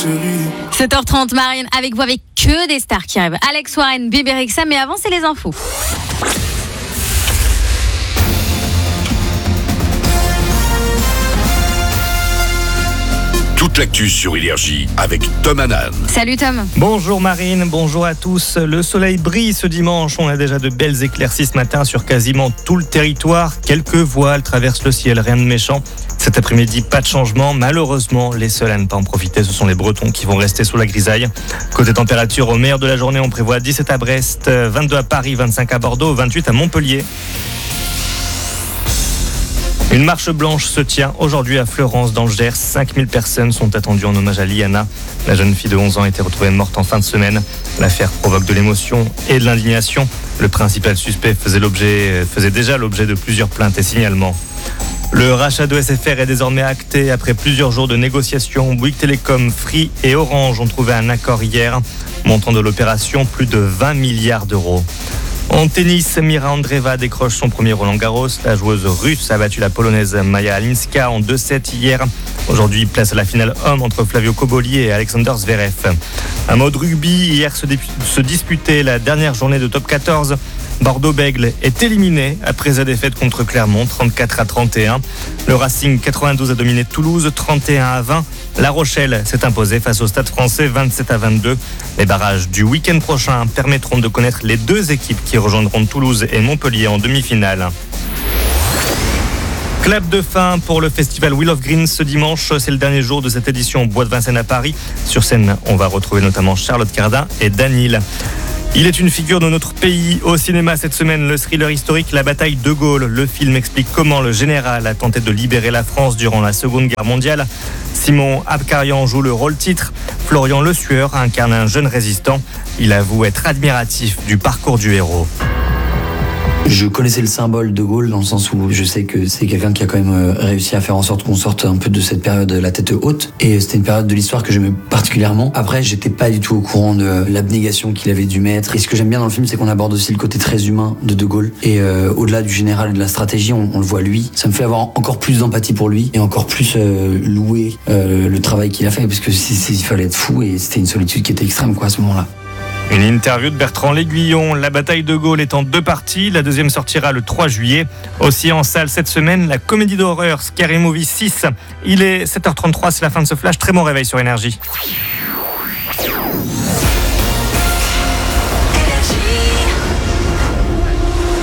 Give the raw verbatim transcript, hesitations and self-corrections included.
chérie. sept heures trente, Marine, avec vous, avec que des stars qui arrivent. Alex Warren, Bébé Rexha, mais avant, c'est les infos. Toute l'actu sur Énergie avec Tom Hanan. Salut Tom. Bonjour Marine, bonjour à tous. Le soleil brille ce dimanche. On a déjà de belles éclaircies ce matin sur quasiment tout le territoire. Quelques voiles traversent le ciel, rien de méchant. Cet après-midi, pas de changement. Malheureusement, les seuls à ne pas en profiter, ce sont les Bretons qui vont rester sous la grisaille. Côté température, au meilleur de la journée, on prévoit dix-sept à Brest, vingt-deux à Paris, vingt-cinq à Bordeaux, vingt-huit à Montpellier. Une marche blanche se tient aujourd'hui à Fleurance dans le Gers. cinq mille personnes sont attendues en hommage à Liana. La jeune fille de onze ans a été retrouvée morte en fin de semaine. L'affaire provoque de l'émotion et de l'indignation. Le principal suspect faisait, l'objet, faisait déjà l'objet de plusieurs plaintes et signalements. Le rachat de S F R est désormais acté après plusieurs jours de négociations. Bouygues Telecom, Free et Orange ont trouvé un accord hier. Montant de l'opération, plus de vingt milliards d'euros. En tennis, Mira Andreeva décroche son premier Roland-Garros. La joueuse russe a battu la polonaise Maja Alinska en deux sept hier. Aujourd'hui, place à la finale homme entre Flavio Cobolli et Alexander Zverev. Un mot de rugby, hier se, dé- se disputait la dernière journée de top quatorze. Bordeaux-Bègles est éliminé après sa défaite contre Clermont, trente-quatre à trente et un. Le Racing quatre-vingt-douze a dominé Toulouse, trente et un à vingt. La Rochelle s'est imposée face au Stade Français, vingt-sept à vingt-deux. Les barrages du week-end prochain permettront de connaître les deux équipes qui rejoindront Toulouse et Montpellier en demi-finale. Clap de fin pour le festival Wheel of Green ce dimanche. C'est le dernier jour de cette édition au Bois de Vincennes à Paris. Sur scène, on va retrouver notamment Charlotte Cardin et Dany. Il est une figure de notre pays. Au cinéma cette semaine, le thriller historique La bataille de Gaulle. Le film explique comment le général a tenté de libérer la France durant la Seconde Guerre mondiale. Simon Abkarian joue le rôle titre. Florian Le Sueur incarne un jeune résistant. Il avoue être admiratif du parcours du héros. Je connaissais le symbole de Gaulle dans le sens où je sais que c'est quelqu'un qui a quand même réussi à faire en sorte qu'on sorte un peu de cette période la tête haute, et c'était une période de l'histoire que j'aimais particulièrement. Après, j'étais pas du tout au courant de l'abnégation qu'il avait dû mettre, et ce que j'aime bien dans le film, c'est qu'on aborde aussi le côté très humain de De Gaulle, et euh, au-delà du général et de la stratégie, on, on le voit lui. Ça me fait avoir encore plus d'empathie pour lui et encore plus euh, louer euh, le travail qu'il a fait, parce que c'est, c'est, il fallait être fou, et c'était une solitude qui était extrême quoi à ce moment-là. Une interview de Bertrand L'Aiguillon. La bataille de Gaulle est en deux parties. La deuxième sortira le trois juillet. Aussi en salle cette semaine, la comédie d'horreur Scary Movie six. Il est sept heures trente-trois, c'est la fin de ce flash. Très bon réveil sur Énergie.